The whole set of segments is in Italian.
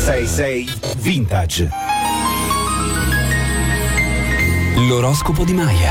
666 Vintage. L'oroscopo di Maya.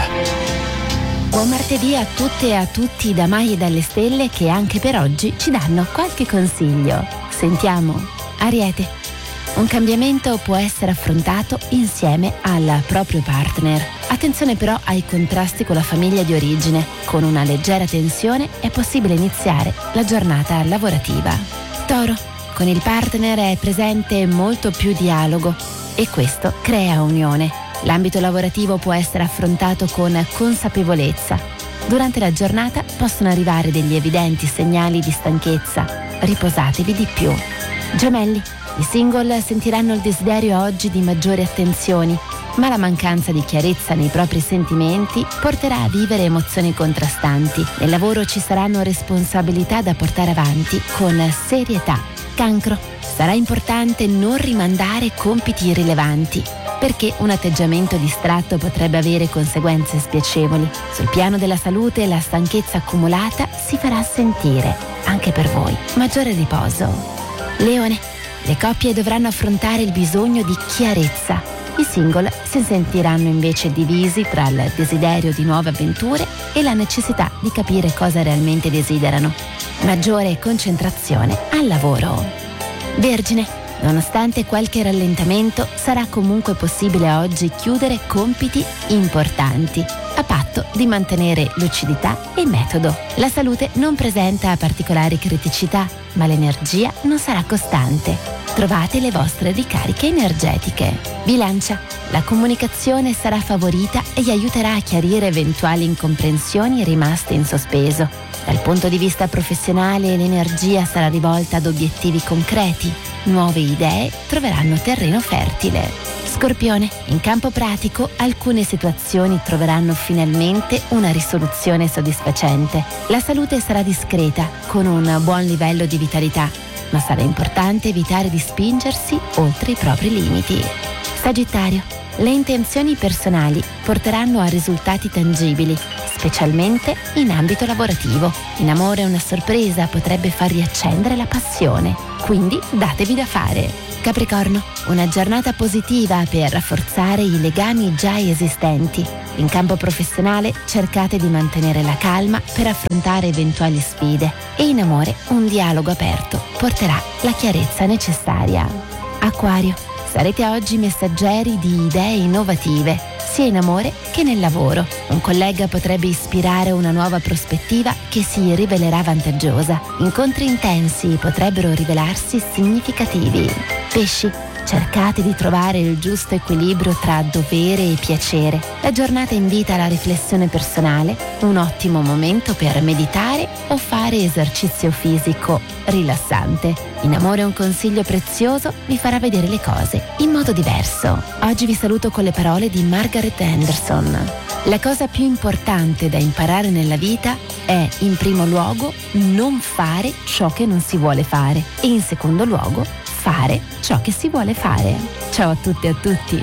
Buon martedì a tutte e a tutti da Maya e dalle stelle, che anche per oggi ci danno qualche consiglio. Sentiamo. Ariete. Un cambiamento può essere affrontato insieme al proprio partner. Attenzione però ai contrasti con la famiglia di origine. Con una leggera tensione è possibile iniziare la giornata lavorativa. Toro. Con il partner è presente molto più dialogo e questo crea unione. L'ambito lavorativo può essere affrontato con consapevolezza. Durante la giornata possono arrivare degli evidenti segnali di stanchezza. Riposatevi di più. Gemelli. I single sentiranno il desiderio oggi di maggiori attenzioni, ma la mancanza di chiarezza nei propri sentimenti porterà a vivere emozioni contrastanti. Nel lavoro ci saranno responsabilità da portare avanti con serietà. Cancro. Sarà importante non rimandare compiti rilevanti, perché un atteggiamento distratto potrebbe avere conseguenze spiacevoli. Sul piano della salute la stanchezza accumulata si farà sentire, anche per voi. Maggiore riposo. Leone. Le coppie dovranno affrontare il bisogno di chiarezza. I single si sentiranno invece divisi tra il desiderio di nuove avventure e la necessità di capire cosa realmente desiderano. Maggiore concentrazione al lavoro. Vergine. Nonostante qualche rallentamento, sarà comunque possibile oggi chiudere compiti importanti, a patto di mantenere lucidità e metodo. La salute non presenta particolari criticità, ma l'energia non sarà costante. Trovate le vostre ricariche energetiche. Bilancia. La comunicazione sarà favorita e vi aiuterà a chiarire eventuali incomprensioni rimaste in sospeso. Dal punto di vista professionale l'energia sarà rivolta ad obiettivi concreti. Nuove idee troveranno terreno fertile. Scorpione. In campo pratico alcune situazioni troveranno finalmente una risoluzione soddisfacente. La salute sarà discreta, con un buon livello di vitalità, ma sarà importante evitare di spingersi oltre i propri limiti. Sagittario. Le intenzioni personali porteranno a risultati tangibili, specialmente in ambito lavorativo. In amore una sorpresa potrebbe far riaccendere la passione, quindi datevi da fare. Capricorno. Una giornata positiva per rafforzare i legami già esistenti. In campo professionale cercate di mantenere la calma per affrontare eventuali sfide e in amore un dialogo aperto porterà la chiarezza necessaria. Acquario. Sarete oggi messaggeri di idee innovative, sia in amore che nel lavoro. Un collega potrebbe ispirare una nuova prospettiva che si rivelerà vantaggiosa. Incontri intensi potrebbero rivelarsi significativi. Pesci. Cercate di trovare il giusto equilibrio tra dovere e piacere. La giornata invita alla riflessione personale, un ottimo momento per meditare o fare esercizio fisico rilassante. In amore un consiglio prezioso vi farà vedere le cose in modo diverso. Oggi vi saluto con le parole di Margaret Anderson. La cosa più importante da imparare nella vita è, in primo luogo, non fare ciò che non si vuole fare e, in secondo luogo, fare ciò che si vuole fare. Ciao a tutte e a tutti.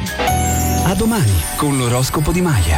A domani con l'oroscopo di Maya.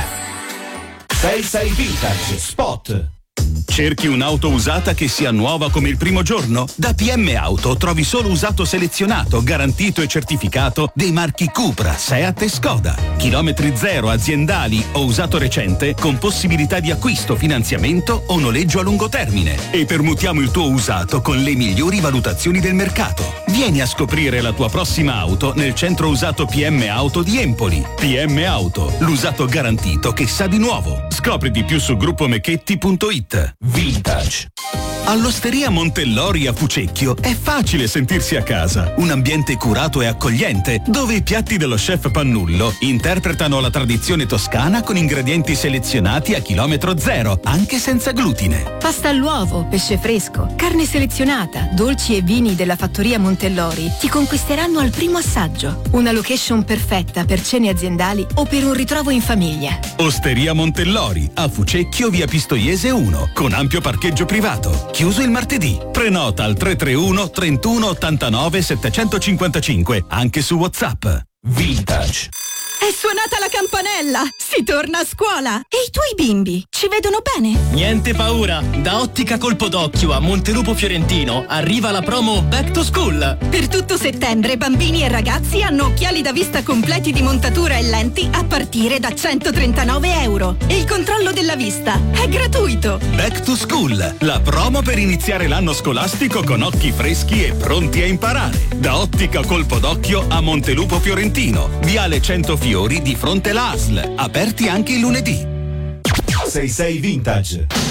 66 Vintage Spot. Cerchi un'auto usata che sia nuova come il primo giorno? Da PM Auto trovi solo usato selezionato, garantito e certificato dei marchi Cupra, Seat e Skoda. Chilometri zero, aziendali o usato recente con possibilità di acquisto, finanziamento o noleggio a lungo termine. E permutiamo il tuo usato con le migliori valutazioni del mercato. Vieni a scoprire la tua prossima auto nel centro usato PM Auto di Empoli. PM Auto, l'usato garantito che sa di nuovo. Scopri di più su gruppomechetti.it. Vintage. All'Osteria Montellori a Fucecchio è facile sentirsi a casa. Un ambiente curato e accogliente, dove i piatti dello chef Pannullo interpretano la tradizione toscana con ingredienti selezionati a chilometro zero, anche senza glutine. Pasta all'uovo, pesce fresco, carne selezionata, dolci e vini della fattoria Montellori ti conquisteranno al primo assaggio. Una location perfetta per cene aziendali o per un ritrovo in famiglia. Osteria Montellori a Fucecchio, via Pistoiese 1, con ampio parcheggio privato. Chiuso il martedì. Prenota al 331 31 89 755, anche su WhatsApp. Vintage. È suonata la campanella! Si torna a scuola! E i tuoi bimbi ci vedono bene? Niente paura! Da Ottica Colpo d'Occhio a Montelupo Fiorentino arriva la promo Back to School. Per tutto settembre bambini e ragazzi hanno occhiali da vista completi di montatura e lenti a partire da €139. E il controllo della vista è gratuito! Back to School, la promo per iniziare l'anno scolastico con occhi freschi e pronti a imparare. Da Ottica Colpo d'Occhio a Montelupo Fiorentino, Viale 100 Fiori di fronte all'ASL, aperti anche il lunedì. 66 Vintage.